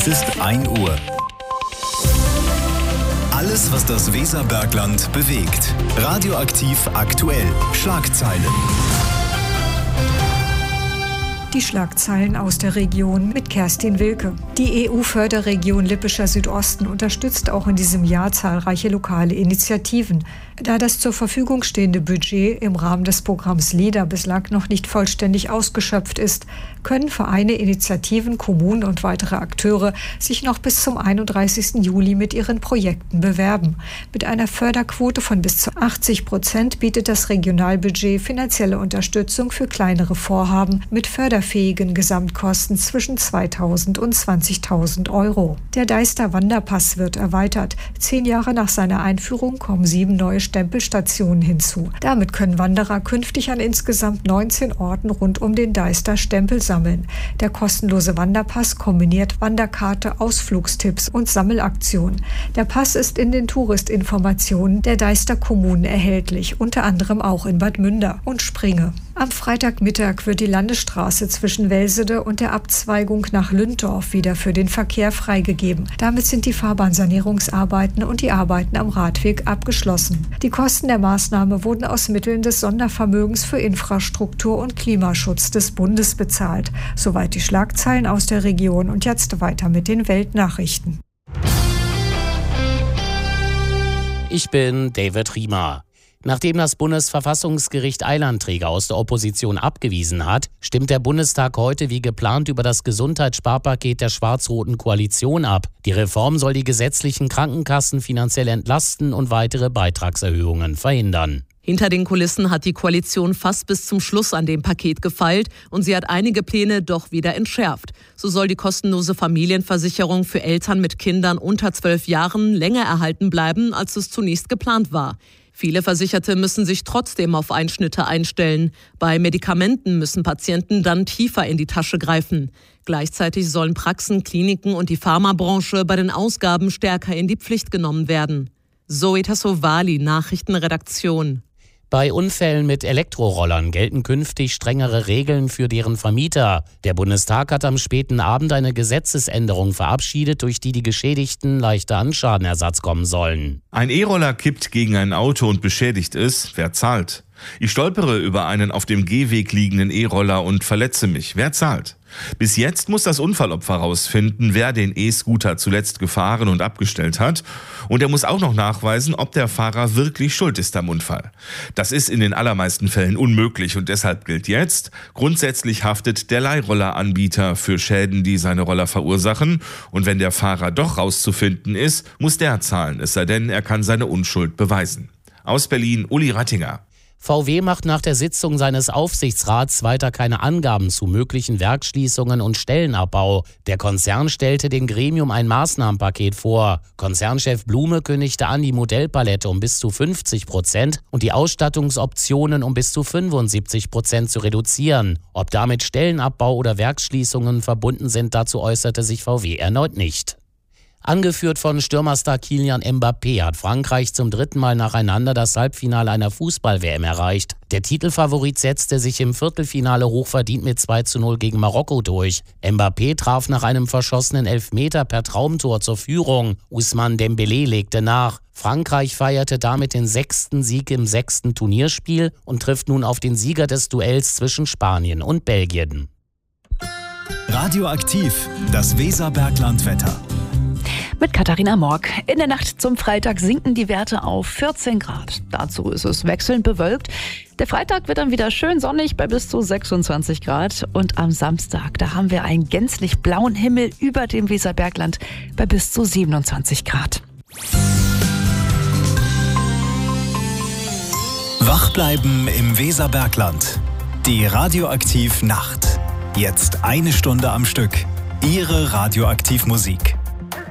Es ist 1 Uhr. Alles, was das Weserbergland bewegt. Radioaktiv aktuell. Schlagzeilen. Die Schlagzeilen aus der Region mit Kerstin Wilke. Die EU-Förderregion Lippischer Südosten unterstützt auch in diesem Jahr zahlreiche lokale Initiativen. Da das zur Verfügung stehende Budget im Rahmen des Programms LEADER bislang noch nicht vollständig ausgeschöpft ist, können Vereine, Initiativen, Kommunen und weitere Akteure sich noch bis zum 31. Juli mit ihren Projekten bewerben. Mit einer Förderquote von bis zu 80% bietet das Regionalbudget finanzielle Unterstützung für kleinere Vorhaben mit förderfähigen Gesamtkosten zwischen 2.000 und 20.000 Euro. Der Deister Wanderpass wird erweitert. 10 Jahre nach seiner Einführung kommen 7 neue Stempelstationen hinzu. Damit können Wanderer künftig an insgesamt 19 Orten rund um den Deister Stempel sammeln. Der kostenlose Wanderpass kombiniert Wanderkarte, Ausflugstipps und Sammelaktion. Der Pass ist in den Touristinformationen der Deister Kommunen erhältlich, unter anderem auch in Bad Münder und Springe. Am Freitagmittag wird die Landesstraße zwischen Welsede und der Abzweigung nach Lünndorf wieder für den Verkehr freigegeben. Damit sind die Fahrbahnsanierungsarbeiten und die Arbeiten am Radweg abgeschlossen. Die Kosten der Maßnahme wurden aus Mitteln des Sondervermögens für Infrastruktur und Klimaschutz des Bundes bezahlt. Soweit die Schlagzeilen aus der Region und jetzt weiter mit den Weltnachrichten. Ich bin David Riemer. Nachdem das Bundesverfassungsgericht Eilanträge aus der Opposition abgewiesen hat, stimmt der Bundestag heute wie geplant über das Gesundheitssparpaket der schwarz-roten Koalition ab. Die Reform soll die gesetzlichen Krankenkassen finanziell entlasten und weitere Beitragserhöhungen verhindern. Hinter den Kulissen hat die Koalition fast bis zum Schluss an dem Paket gefeilt und sie hat einige Pläne doch wieder entschärft. So soll die kostenlose Familienversicherung für Eltern mit Kindern unter 12 Jahren länger erhalten bleiben, als es zunächst geplant war. Viele Versicherte müssen sich trotzdem auf Einschnitte einstellen. Bei Medikamenten müssen Patienten dann tiefer in die Tasche greifen. Gleichzeitig sollen Praxen, Kliniken und die Pharmabranche bei den Ausgaben stärker in die Pflicht genommen werden. Zoe Tassovali, Nachrichtenredaktion. Bei Unfällen mit Elektrorollern gelten künftig strengere Regeln für deren Vermieter. Der Bundestag hat am späten Abend eine Gesetzesänderung verabschiedet, durch die die Geschädigten leichter an Schadenersatz kommen sollen. Ein E-Roller kippt gegen ein Auto und beschädigt es. Wer zahlt? Ich stolpere über einen auf dem Gehweg liegenden E-Roller und verletze mich. Wer zahlt? Bis jetzt muss das Unfallopfer herausfinden, wer den E-Scooter zuletzt gefahren und abgestellt hat. Und er muss auch noch nachweisen, ob der Fahrer wirklich schuld ist am Unfall. Das ist in den allermeisten Fällen unmöglich und deshalb gilt jetzt: Grundsätzlich haftet der Leihrolleranbieter für Schäden, die seine Roller verursachen. Und wenn der Fahrer doch rauszufinden ist, muss der zahlen, es sei denn, er kann seine Unschuld beweisen. Aus Berlin, Uli Rattinger. VW macht nach der Sitzung seines Aufsichtsrats weiter keine Angaben zu möglichen Werksschließungen und Stellenabbau. Der Konzern stellte dem Gremium ein Maßnahmenpaket vor. Konzernchef Blume kündigte an, die Modellpalette um bis zu 50% und die Ausstattungsoptionen um bis zu 75% zu reduzieren. Ob damit Stellenabbau oder Werksschließungen verbunden sind, dazu äußerte sich VW erneut nicht. Angeführt von Stürmerstar Kylian Mbappé hat Frankreich zum 3. Mal nacheinander das Halbfinale einer Fußball-WM erreicht. Der Titelfavorit setzte sich im Viertelfinale hochverdient mit 2:0 gegen Marokko durch. Mbappé traf nach einem verschossenen Elfmeter per Traumtor zur Führung. Ousmane Dembélé legte nach. Frankreich feierte damit den 6. Sieg im 6. Turnierspiel und trifft nun auf den Sieger des Duells zwischen Spanien und Belgien. Radioaktiv, das Weserberglandwetter. Mit Katharina Morg. In der Nacht zum Freitag sinken die Werte auf 14 Grad. Dazu ist es wechselnd bewölkt. Der Freitag wird dann wieder schön sonnig bei bis zu 26 Grad. Und am Samstag, da haben wir einen gänzlich blauen Himmel über dem Weserbergland bei bis zu 27 Grad. Wach bleiben im Weserbergland. Die Radioaktiv Nacht. Jetzt 1 Stunde am Stück. Ihre Radioaktivmusik.